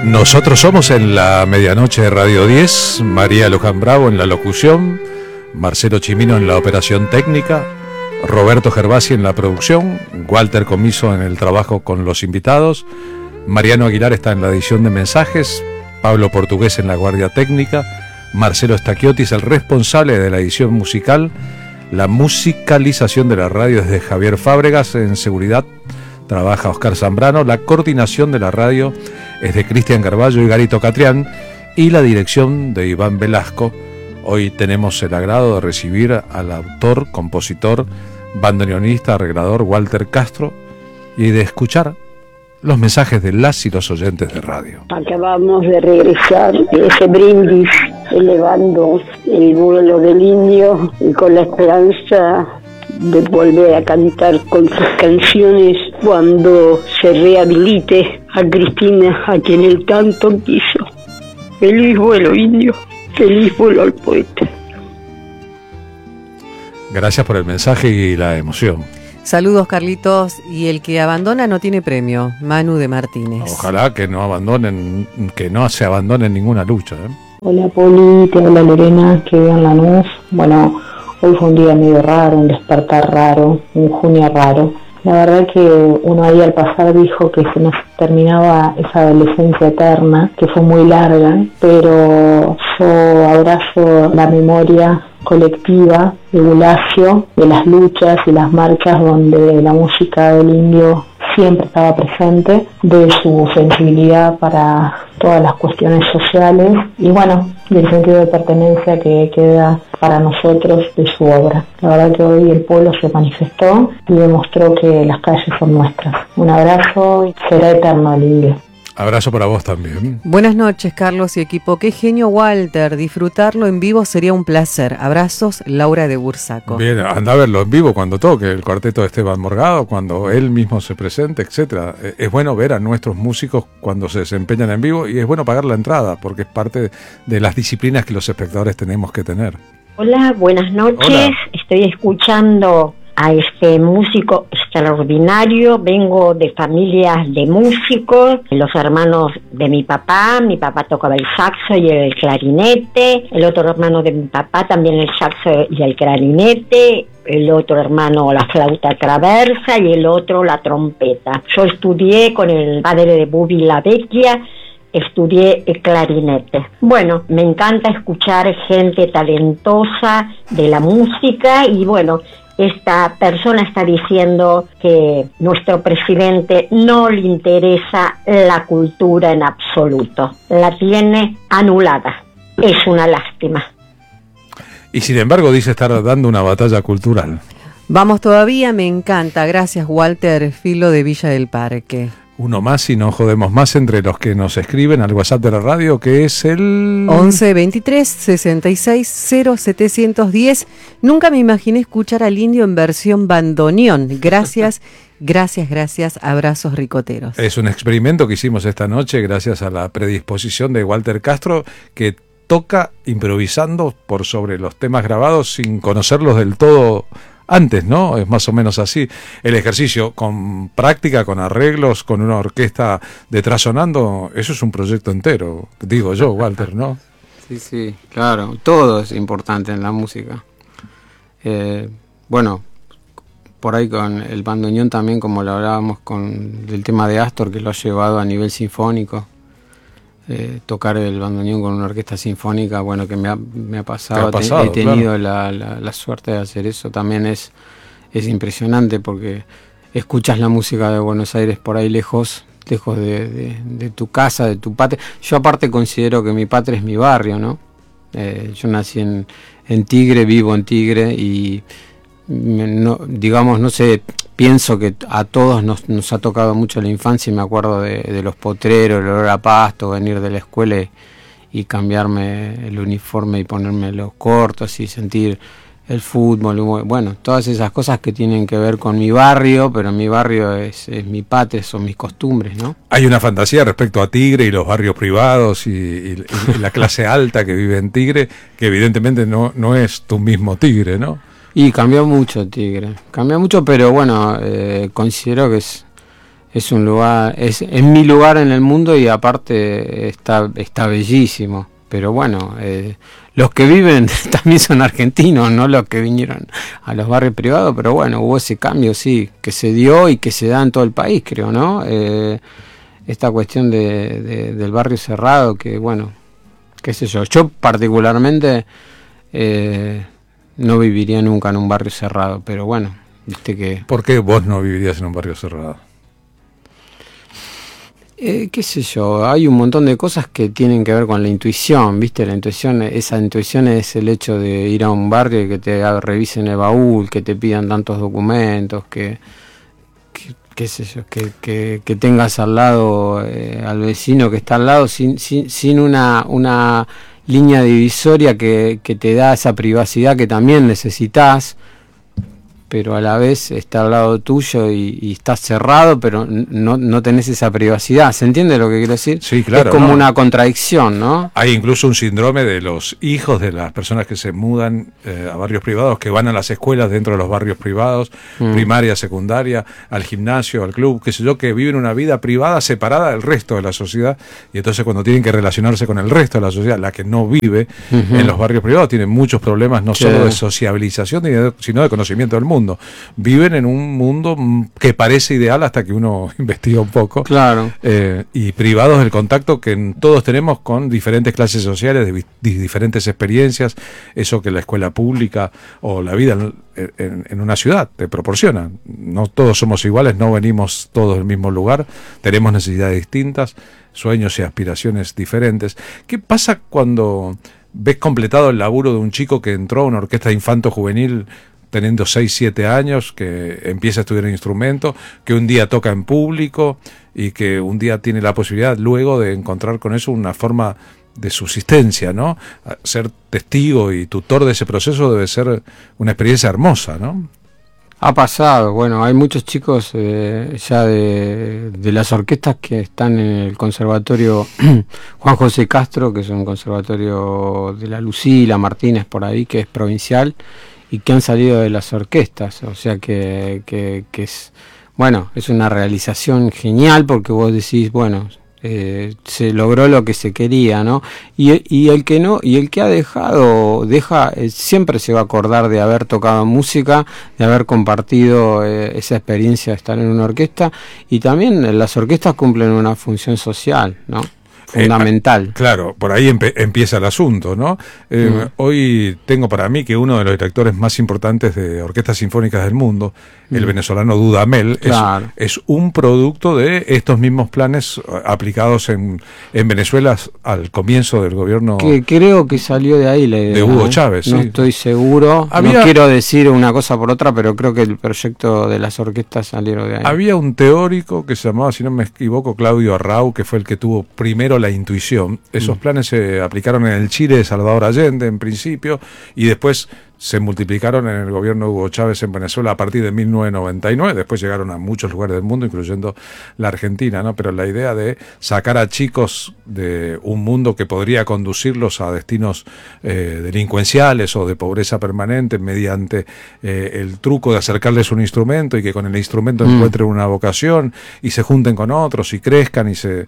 Nosotros somos en la medianoche de Radio 10, María Luján Bravo en la locución, Marcelo Chimino en la operación técnica, Roberto Gervasi en la producción, Walter Comiso en el trabajo con los invitados, Mariano Aguilar está en la edición de mensajes, Pablo Portugués en la guardia técnica, Marcelo Stachiotis el responsable de la edición musical, la musicalización de la radio es de Javier Fábregas, en seguridad trabaja Oscar Zambrano, la coordinación de la radio es de Cristian Carballo y Garito Catrián y la dirección de Iván Velasco. Hoy tenemos el agrado de recibir al autor, compositor, bandoneonista, arreglador Walter Castro y de escuchar los mensajes de las y los oyentes de radio. Acabamos de regresar de ese brindis elevando el vuelo del indio y con la esperanza de volver a cantar con sus canciones cuando se rehabilite a Cristina, a quien él tanto quiso. Feliz vuelo, indio, feliz vuelo al poeta. Gracias por el mensaje y la emoción. Saludos, Carlitos, y el que abandona no tiene premio, Manu de Martínez. Ojalá que no abandonen, que no se abandone ninguna lucha, ¿eh? Hola Poli, te habla Lorena, que vive en Lanús. Bueno, hoy fue un día medio raro, un despertar raro, un junio raro. La verdad que uno ahí al pasar dijo que se nos terminaba esa adolescencia eterna, que fue muy larga, pero yo abrazo la memoria colectiva de Bulacio, de las luchas y las marchas donde la música del indio siempre estaba presente, de su sensibilidad para todas las cuestiones sociales y bueno, del sentido de pertenencia que queda para nosotros de su obra. La verdad que hoy el pueblo se manifestó y demostró que las calles son nuestras. Un abrazo y será eterno el indio. Abrazo para vos también. Buenas noches, Carlos y equipo. Qué genio, Walter. Disfrutarlo en vivo sería un placer. Abrazos, Laura de Bursaco. Bien, anda a verlo en vivo cuando toque el cuarteto de Esteban Morgado, cuando él mismo se presente, etcétera. Es bueno ver a nuestros músicos cuando se desempeñan en vivo y es bueno pagar la entrada porque es parte de las disciplinas que los espectadores tenemos que tener. Hola, buenas noches. Hola. Estoy escuchando a este músico extraordinario. Vengo de familias de músicos, los hermanos de mi papá tocaba el saxo y el clarinete, el otro hermano de mi papá también el saxo y el clarinete, el otro hermano la flauta traversa y el otro la trompeta. Yo estudié con el padre de Bubi La Vecchia, estudié el clarinete. Bueno, me encanta escuchar gente talentosa de la música y bueno, esta persona está diciendo que nuestro presidente no le interesa la cultura en absoluto. La tiene anulada. Es una lástima. Y sin embargo dice estar dando una batalla cultural. Vamos todavía, me encanta. Gracias, Walter Filo de Villa del Parque. Uno más y no jodemos más entre los que nos escriben al WhatsApp de la radio, que es el 11 23 66 0 710. Nunca me imaginé escuchar al indio en versión bandoneón. Gracias, gracias, abrazos ricoteros. Es un experimento que hicimos esta noche gracias a la predisposición de Walter Castro, que toca improvisando por sobre los temas grabados sin conocerlos del todo antes, ¿no? Es más o menos así el ejercicio, con práctica, con arreglos, con una orquesta detrás sonando. Eso es un proyecto entero, digo yo, Walter, ¿no? Sí, claro, todo es importante en la música. Bueno, por ahí con el bandoneón también, como lo hablábamos del tema de Astor, que lo ha llevado a nivel sinfónico. Tocar el bandoneón con una orquesta sinfónica, bueno, que me ha pasado, he tenido claro, la suerte de hacer eso. También es impresionante porque escuchas la música de Buenos Aires por ahí lejos de tu casa, de tu patria. Yo aparte considero que mi patria es mi barrio, ¿no? Yo nací en Tigre, vivo en Tigre y no sé, pienso que a todos nos ha tocado mucho la infancia y me acuerdo de los potreros, el olor a pasto, venir de la escuela y cambiarme el uniforme y ponerme los cortos y sentir el fútbol, bueno, todas esas cosas que tienen que ver con mi barrio, pero mi barrio es mi patria, son mis costumbres, ¿no? Hay una fantasía respecto a Tigre y los barrios privados y la clase alta que vive en Tigre, que evidentemente no es tu mismo Tigre, ¿no? Y cambió mucho Tigre, pero bueno, considero que es es un lugar, es mi lugar en el mundo y aparte está bellísimo. Pero bueno, los que viven también son argentinos, no los que vinieron a los barrios privados, pero bueno, hubo ese cambio, sí, que se dio y que se da en todo el país, creo, ¿no? Esta cuestión del barrio cerrado, que bueno, qué sé yo particularmente no viviría nunca en un barrio cerrado, pero bueno, viste que... ¿Por qué vos no vivirías en un barrio cerrado? Qué sé yo, hay un montón de cosas que tienen que ver con la intuición, ¿viste? Esa intuición es el hecho de ir a un barrio y que te revisen el baúl, que te pidan tantos documentos, qué sé yo, que tengas al lado al vecino que está al lado sin una línea divisoria que te da esa privacidad que también necesitas, pero a la vez está al lado tuyo y estás cerrado, pero no tenés esa privacidad. ¿Se entiende lo que quiero decir? Sí, claro. Es como una contradicción, ¿no? Hay incluso un síndrome de los hijos de las personas que se mudan a barrios privados, que van a las escuelas dentro de los barrios privados, primaria, secundaria, al gimnasio, al club, qué sé yo, que viven una vida privada separada del resto de la sociedad, y entonces cuando tienen que relacionarse con el resto de la sociedad, la que no vive en los barrios privados, tienen muchos problemas, no solo de sociabilización, sino de conocimiento del mundo. Viven en un mundo que parece ideal hasta que uno investiga un poco. Claro. Y privados del contacto que todos tenemos con diferentes clases sociales, de diferentes experiencias, eso que la escuela pública o la vida en una ciudad te proporciona. No todos somos iguales, no venimos todos del mismo lugar, tenemos necesidades distintas, sueños y aspiraciones diferentes. ¿Qué pasa cuando ves completado el laburo de un chico que entró a una orquesta infanto-juvenil teniendo 6, 7 años, que empieza a estudiar un instrumento, que un día toca en público y que un día tiene la posibilidad luego de encontrar con eso una forma de subsistencia, ¿no? Ser testigo y tutor de ese proceso debe ser una experiencia hermosa, ¿no? Ha pasado, bueno, hay muchos chicos ya de las orquestas que están en el conservatorio Juan José Castro, que es un conservatorio de la Lucila Martínez por ahí, que es provincial, y que han salido de las orquestas, o sea que es, bueno, es una realización genial porque vos decís, bueno, se logró lo que se quería, ¿no? Y el que no, y el que ha dejado, siempre se va a acordar de haber tocado música, de haber compartido esa experiencia de estar en una orquesta, y también las orquestas cumplen una función social, ¿no? Fundamental. Claro, por ahí empieza el asunto, ¿no? Hoy tengo para mí que uno de los directores más importantes de orquestas sinfónicas del mundo, el venezolano Dudamel, claro, es un producto de estos mismos planes aplicados en Venezuela al comienzo del gobierno. Que creo que salió de ahí la idea, de Hugo Chávez. No sí. Estoy seguro, no quiero decir una cosa por otra, pero creo que el proyecto de las orquestas salieron de ahí. Había un teórico que se llamaba, si no me equivoco, Claudio Arrau, que fue el que tuvo primero la intuición. Esos planes se aplicaron en el Chile de Salvador Allende en principio y después se multiplicaron en el gobierno de Hugo Chávez en Venezuela a partir de 1999, después llegaron a muchos lugares del mundo, incluyendo la Argentina, ¿no? Pero la idea de sacar a chicos de un mundo que podría conducirlos a destinos delincuenciales o de pobreza permanente mediante el truco de acercarles un instrumento y que con el instrumento encuentren una vocación y se junten con otros y crezcan y se...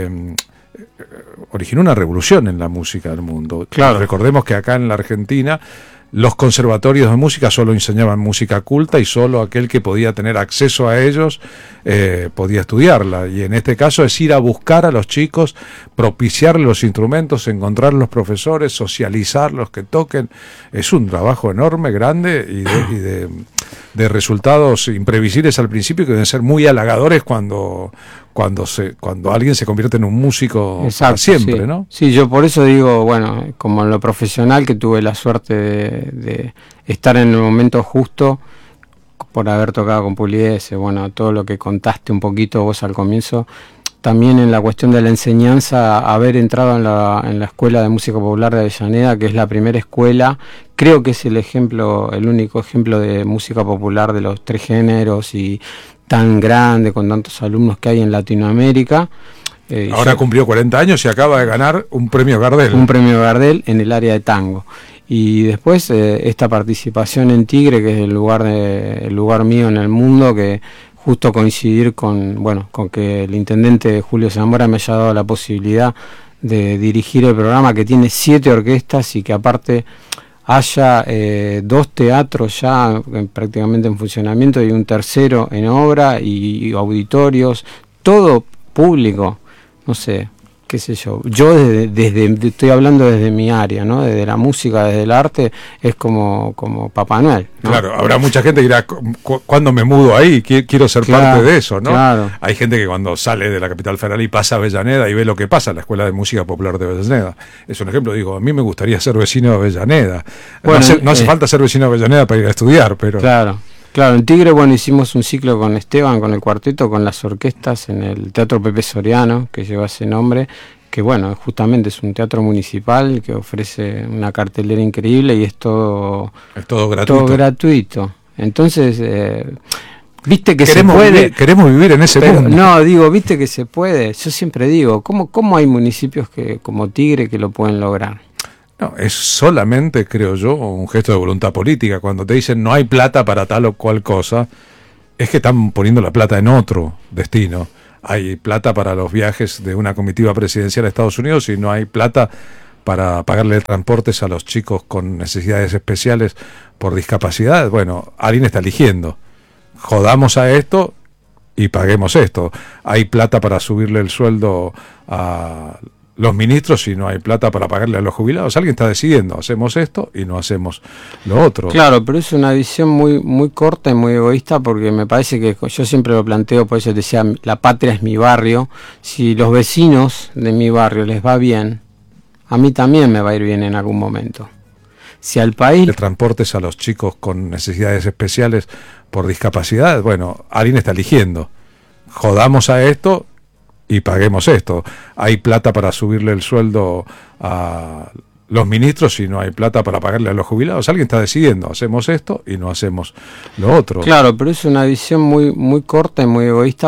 originó una revolución en la música del mundo. Claro. Recordemos que acá en la Argentina los conservatorios de música solo enseñaban música culta y solo aquel que podía tener acceso a ellos podía estudiarla. Y en este caso es ir a buscar a los chicos, propiciarles los instrumentos, encontrar los profesores, socializarlos, que toquen. Es un trabajo enorme, grande y de resultados imprevisibles al principio que deben ser muy halagadores cuando alguien se convierte en un músico. Exacto, para siempre, sí. ¿no? Sí, yo por eso digo, bueno, como en lo profesional que tuve la suerte de estar en el momento justo por haber tocado con Pugliese, bueno, todo lo que contaste un poquito vos al comienzo, también en la cuestión de la enseñanza, haber entrado en la Escuela de Música Popular de Avellaneda, que es la primera escuela, creo que es el único ejemplo de música popular de los 3 géneros y tan grande, con tantos alumnos que hay en Latinoamérica. Ahora cumplió 40 años y acaba de ganar un premio Gardel. Un premio Gardel en el área de tango. Y después esta participación en Tigre, que es el lugar mío en el mundo, que justo coincidir con que el intendente Julio Zamora me haya dado la posibilidad de dirigir el programa, que tiene 7 orquestas y que aparte haya 2 teatros ya prácticamente en funcionamiento y un tercero en obra y auditorios, todo público, no sé, qué sé yo. Yo estoy hablando desde mi área, ¿no? Desde la música, desde el arte, es como Papá Noel, ¿no? Claro, habrá mucha gente que dirá, ¿cuándo me mudo ahí? Quiero ser parte de eso, ¿no? Claro. Hay gente que cuando sale de la capital federal y pasa a Avellaneda y ve lo que pasa en la Escuela de Música Popular de Avellaneda. Es un ejemplo, digo, a mí me gustaría ser vecino de Avellaneda. Bueno, no hace falta ser vecino de Avellaneda para ir a estudiar, pero... Claro, en Tigre, hicimos un ciclo con Esteban, con el cuarteto, con las orquestas en el Teatro Pepe Soriano, que lleva ese nombre, que justamente es un teatro municipal que ofrece una cartelera increíble y es todo gratuito. Entonces, viste que se puede. Queremos vivir en ese mundo. No, digo, viste que se puede. Yo siempre digo, ¿cómo hay municipios como Tigre que lo pueden lograr? No, es solamente, creo yo, un gesto de voluntad política. Cuando te dicen no hay plata para tal o cual cosa, es que están poniendo la plata en otro destino. Hay plata para los viajes de una comitiva presidencial a Estados Unidos y no hay plata para pagarle transportes a los chicos con necesidades especiales por discapacidad. Bueno, alguien está eligiendo. Jodamos a esto y paguemos esto. Hay plata para subirle el sueldo a los ministros y no hay plata para pagarle a los jubilados. Alguien está decidiendo, hacemos esto y no hacemos lo otro. Claro, pero es una visión muy corta y muy egoísta, porque me parece que yo siempre lo planteo, por eso te decía, la patria es mi barrio. Si los vecinos de mi barrio les va bien, a mí también me va a ir bien en algún momento. Si al país... De transportes a los chicos con necesidades especiales por discapacidad, bueno, alguien está eligiendo. Jodamos a esto y paguemos esto. Hay plata para subirle el sueldo a los ministros y no hay plata para pagarle a los jubilados. Alguien está decidiendo, hacemos esto y no hacemos lo otro. Claro, pero es una visión muy corta y muy egoísta.